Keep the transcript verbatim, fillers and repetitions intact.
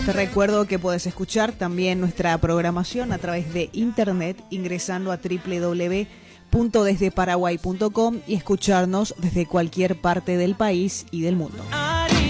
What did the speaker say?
Te recuerdo que puedes escuchar también nuestra programación a través de internet ingresando a doble u doble u doble u punto desde paraguay punto com y escucharnos desde cualquier parte del país y del mundo.